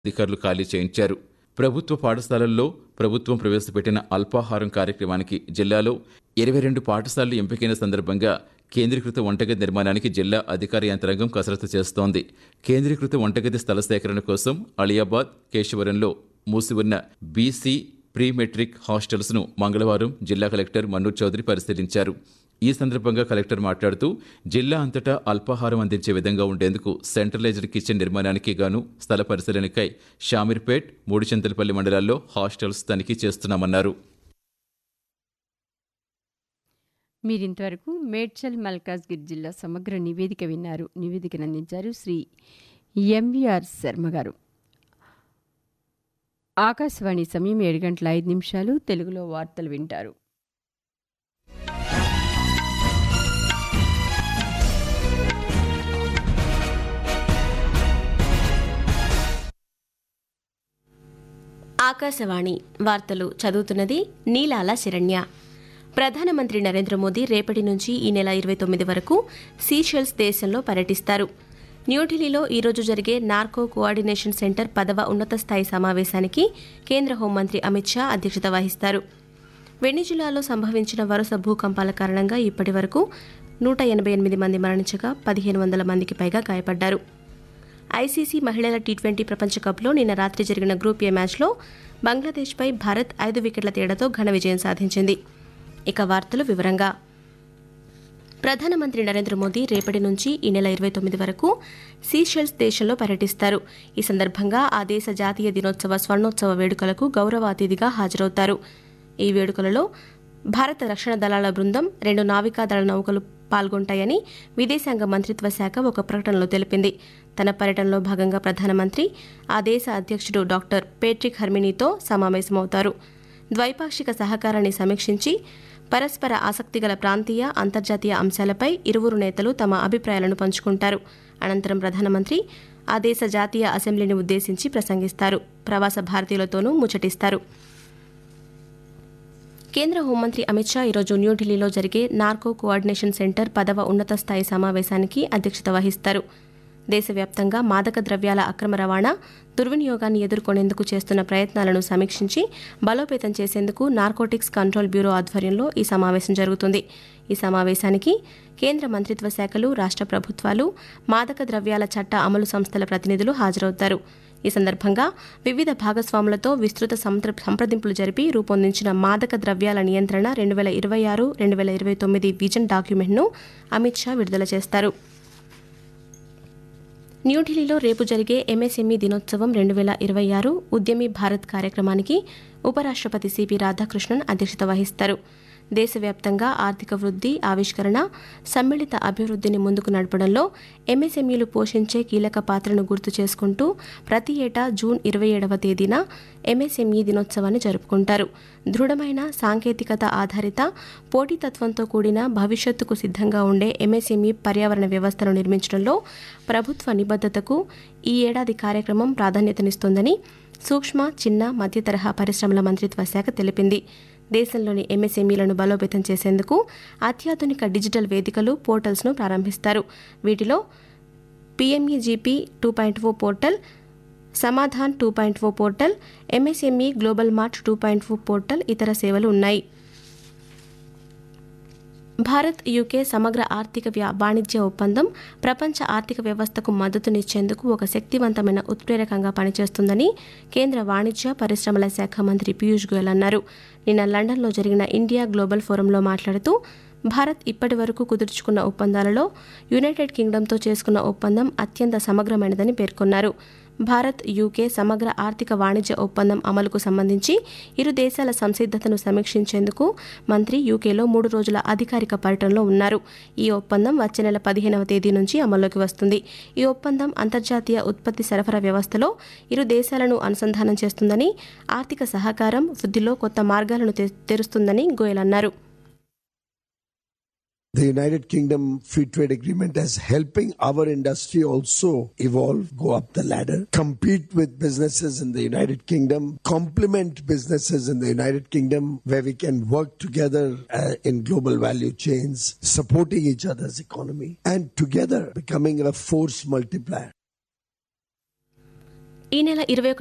అధికారులు ఖాళీ చేయించారు. ప్రభుత్వ పాఠశాలల్లో ప్రభుత్వం ప్రవేశపెట్టిన అల్పాహారం కార్యక్రమానికి జిల్లాలో 22 పాఠశాలలు ఎంపికైన సందర్భంగా కేంద్రీకృత వంటగది నిర్మాణానికి జిల్లా అధికార యంత్రాంగం కసరత్తు చేస్తోంది. కేంద్రీకృత వంటగది స్థల సేకరణ కోసం అలియాబాద్, కేశవరంలో మూసి ఉన్న బీసీ ప్రీ మెట్రిక్ హాస్టల్స్ను మంగళవారం జిల్లా కలెక్టర్ మన్నూర్ చౌదరి పరిశీలించారు. ఈ సందర్భంగా కలెక్టర్ మాట్లాడుతూ జిల్లా అంతటా అల్పాహారం అందించే విధంగా ఉండేందుకు సెంట్రలైజ్డ్ కిచెన్ నిర్మాణానికి గాను స్థల పరిశీలనకై షామీర్పేట్, మూడుచింతలపల్లి మండలాల్లో హాస్టల్స్ తనిఖీ చేస్తున్నామన్నారు. మీరింతవరకు మేడ్చల్ మల్కాజ్గిరి జిల్లా సమగ్ర నివేదిక విన్నారు. నివేదికను అందించారు శ్రీ ఎంవీఆర్ శర్మ గారు. ఆకాశవాణి సమయం 7:05 తెలుగులో వార్తలు వింటారు. ఆకాశవాణి వార్తలు చదువుతున్నది నీలాల శరణ్య. ప్రధానమంత్రి నరేంద్ర మోదీ రేపటి నుంచి ఈ నెల 29 వరకు సీషెల్స్ దేశంలో పర్యటిస్తారు. న్యూఢిల్లీలో ఈరోజు జరిగే నార్కో కోఆర్డినేషన్ సెంటర్ 10వ ఉన్నత స్థాయి సమావేశానికి కేంద్ర హోంమంత్రి అమిత్ షా అధ్యక్షత వహిస్తారు. వెనిజులాలో సంభవించిన వరుస భూకంపాల కారణంగా ఇప్పటి వరకు 188 మంది మరణించగా 1500 మందికి పైగా గాయపడ్డారు. ఐసీసీ మహిళల టీ20 ప్రపంచ కప్లో నిన్న రాత్రి జరిగిన గ్రూప్ ఏ మ్యాచ్లో బంగ్లాదేశ్పై భారత్ 5 వికెట్ల తేడాతో ఘన విజయం సాధించింది. ఇక వార్తలు వివరంగా. ప్రధానమంత్రి నరేంద్ర మోదీ రేపటి నుంచి ఈ నెల 29 వరకు సీషెల్స్ దేశంలో పర్యటిస్తారు. ఈ సందర్భంగా ఆ దేశ జాతీయ దినోత్సవ స్వర్ణోత్సవ వేడుకలకు గౌరవ అతిథిగా హాజరవుతారు. ఈ వేడుకలలో భారత రక్షణ దళాల బృందం, 2 నావికాదళ నౌకలు పాల్గొంటాయని విదేశాంగ మంత్రిత్వ శాఖ ఒక ప్రకటనలో తెలిపింది. తన పర్యటనలో భాగంగా ప్రధానమంత్రి ఆ దేశ అధ్యక్షుడు డాక్టర్ పేట్రిక్ హెర్మినీతో సమావేశమవుతారు. ద్వైపాక్షిక సహకారాన్ని సమీక్షించి పరస్పర ఆసక్తిగల ప్రాంతీయ, అంతర్జాతీయ అంశాలపై ఇరువురు నేతలు తమ అభిప్రాయాలను పంచుకుంటారు. అనంతరం ప్రధానమంత్రి ఆ దేశ జాతీయ అసెంబ్లీని ఉద్దేశించి ప్రసంగిస్తారు. ప్రవాస భారతీయులతోనూ ముచ్చటిస్తారు. కేంద్ర హోంమంత్రి అమిత్ షా ఈరోజు న్యూఢిల్లీలో జరిగే నార్కో కోఆర్డినేషన్ సెంటర్ 10వ ఉన్నత స్థాయి సమావేశానికి అధ్యక్షత వహిస్తారు. దేశవ్యాప్తంగా మాదక ద్రవ్యాల అక్రమ రవాణా, దుర్వినియోగాన్ని ఎదుర్కొనేందుకు చేస్తున్న ప్రయత్నాలను సమీక్షించి బలోపేతం చేసేందుకు నార్కోటిక్స్ కంట్రోల్ బ్యూరో ఆధ్వర్యంలో ఈ సమావేశం జరుగుతుంది. ఈ సమావేశానికి కేంద్ర మంత్రిత్వ శాఖలు, రాష్ట్ర ప్రభుత్వాలు, మాదక ద్రవ్యాల చట్ట అమలు సంస్థల ప్రతినిధులు హాజరవుతారు. ఈ సందర్భంగా వివిధ భాగస్వాములతో విస్తృత సంప్రదింపులు జరిపి రూపొందించిన మాదక ద్రవ్యాల నియంత్రణ 2026-2029 విజన్ డాక్యుమెంట్ను అమిత్ షా విడుదల చేస్తారు. న్యూఢిల్లీలో రేపు జరిగే ఎంఎస్ఎంఈ దినోత్సవం 2026 ఉద్యమి భారత్ కార్యక్రమానికి ఉపరాష్ట్రపతి సిపి రాధాకృష్ణన్ అధ్యక్షత వహిస్తారు. దేశవ్యాప్తంగా ఆర్థిక వృద్ధి, ఆవిష్కరణ, సమ్మిళిత అభివృద్ధిని ముందుకు నడపడంలో ఎంఎస్ఎంఈలు పోషించే కీలక పాత్రను గుర్తు చేసుకుంటూ ప్రతి ఏటా జూన్ 27వ తేదీన ఎంఎస్ఎంఈ దినోత్సవాన్ని జరుపుకుంటారు. దృఢమైన సాంకేతికత ఆధారిత, పోటీతత్వంతో కూడిన భవిష్యత్తుకు సిద్ధంగా ఉండే ఎంఎస్ఎంఈ పర్యావరణ వ్యవస్థను నిర్మించడంలో ప్రభుత్వ నిబద్ధతకు ఈ ఏడాది కార్యక్రమం ప్రాధాన్యతనిస్తోందని సూక్ష్మ, చిన్న, మధ్య తరహా పరిశ్రమల మంత్రిత్వ శాఖ తెలిపింది. దేశంలోని ఎంఎస్ఎంఈలను బలోపేతం చేసేందుకు అత్యాధునిక డిజిటల్ వేదికలు, పోర్టల్స్ను ప్రారంభిస్తారు. వీటిలో PMEGP 2.0 portal, Samadhan 2.0 portal, MSME global mart 2.0 portal ఇతర సేవలు ఉన్నాయి. భారత్ యూకే సమగ్ర ఆర్థిక వాణిజ్య ఒప్పందం ప్రపంచ ఆర్థిక వ్యవస్థకు మద్దతునిచ్చేందుకు ఒక శక్తివంతమైన ఉత్ప్రేరకంగా పనిచేస్తుందని కేంద్ర వాణిజ్య, పరిశ్రమల శాఖ మంత్రి పీయూష్ గోయల్ అన్నారు. నిన్న లండన్లో జరిగిన ఇండియా గ్లోబల్ ఫోరంలో మాట్లాడుతూ భారత్ ఇప్పటి వరకు కుదుర్చుకున్న ఒప్పందాలలో యునైటెడ్ కింగ్డమ్తో చేసుకున్న ఒప్పందం అత్యంత సమగ్రమైనదని పేర్కొన్నారు. భారత్ యూకే సమగ్ర ఆర్థిక వాణిజ్య ఒప్పందం అమలుకు సంబంధించి ఇరు దేశాల సంసిద్ధతను సమీక్షించేందుకు మంత్రి యూకేలో 3 రోజుల అధికారిక పర్యటనలో ఉన్నారు. ఈ ఒప్పందం వచ్చే నెల 15వ తేదీ నుంచి అమల్లోకి వస్తుంది. ఈ ఒప్పందం అంతర్జాతీయ ఉత్పత్తి సరఫరా వ్యవస్థలో ఇరు దేశాలను అనుసంధానం చేస్తుందని, ఆర్థిక సహకారం, వృద్ధిలో కొత్త మార్గాలను తెరుస్తుందని గోయల్ అన్నారు. The United Kingdom Free Trade Agreement is helping our industry also evolve, go up the ladder, compete with businesses in the United Kingdom, complement businesses in the United Kingdom where we can work together in global value chains, supporting each other's economy and together becoming a force multiplier. ఈ నెల 21